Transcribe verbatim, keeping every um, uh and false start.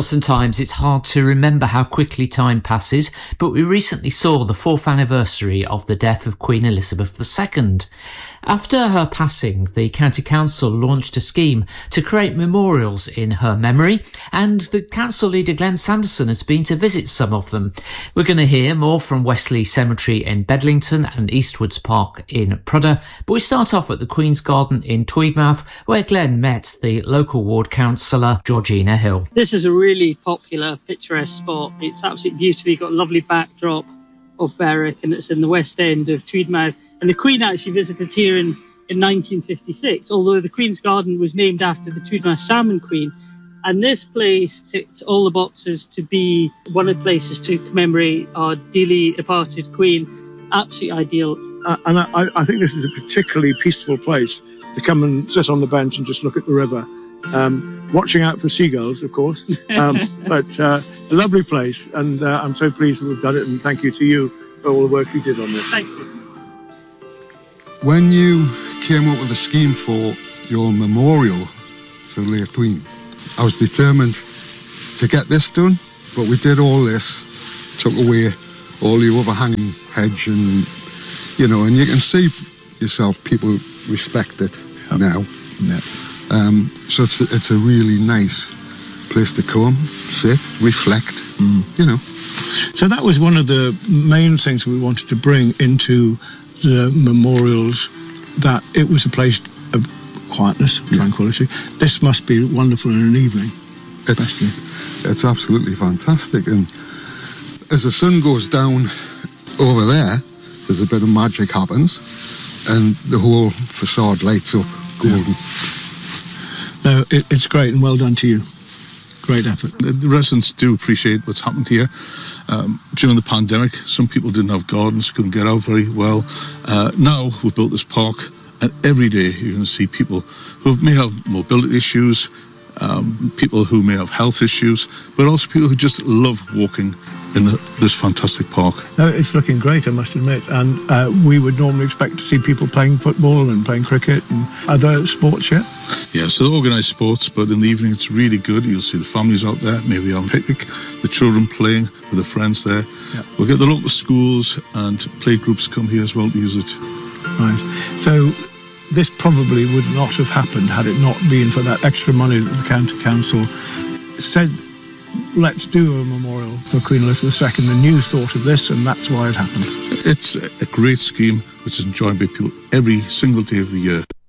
Well, sometimes it's hard to remember how quickly time passes, but we recently saw the fourth anniversary of the death of Queen Elizabeth the Second. After her passing, the County Council launched a scheme to create memorials in her memory, and the council leader Glenn Sanderson has been to visit some of them. We're going to hear more from Wesley Cemetery in Bedlington and Eastwoods Park in Prudder, but we start off at the Queen's Garden in Tweedmouth, where Glenn met the local ward councillor Georgina Hill. This is a really popular, picturesque spot. It's absolutely beautiful. You've got a lovely backdrop of Berwick, and it's in the west end of Tweedmouth. And the Queen actually visited here in, in nineteen fifty-six, although the Queen's Garden was named after the Tweedmouth Salmon Queen. And this place ticked all the boxes to be one of the places to commemorate our dearly departed Queen. Absolutely ideal. Uh, and I, I think this is a particularly peaceful place to come and sit on the bench and just look at the river. Um, watching out for seagulls, of course, um, but uh, a lovely place, and uh, I'm so pleased that we've done it, and thank you to you for all the work you did on this. Thank you. When you came up with a scheme for your memorial to the late Queen, I was determined to get this done, but we did all this, took away all the overhanging hedge, and you know, and you can see yourself, people respect it yep. now. Yep. Um, so it's a, it's a really nice place to come, sit, reflect, mm. you know. So that was one of the main things we wanted to bring into the memorials, that it was a place of quietness, yeah. tranquility. This must be wonderful in an evening. It's, it's absolutely fantastic. And as the sun goes down over there, there's a bit of magic happens, and the whole facade lights up golden. Yeah. No, it, it's great, and well done to you. Great effort. The, the residents do appreciate what's happened here. Um, during the pandemic, some people didn't have gardens, couldn't get out very well. Uh, now we've built this park, and every day you're going to see people who may have mobility issues, um, people who may have health issues, but also people who just love walking in the, this fantastic park. No, it's looking great, I must admit, and uh, we would normally expect to see people playing football and playing cricket and other sports here. Yeah, so they organise sports, but in the evening it's really good. You'll see the families out there, maybe on picnic, the children playing with their friends there. Yeah. We'll get the local schools and play groups come here as well to use it. Right, so this probably would not have happened had it not been for that extra money that the County Council said, let's do a memorial for Queen Elizabeth the Second. The news thought of this, and that's why it happened. It's a great scheme which is enjoyed by people every single day of the year.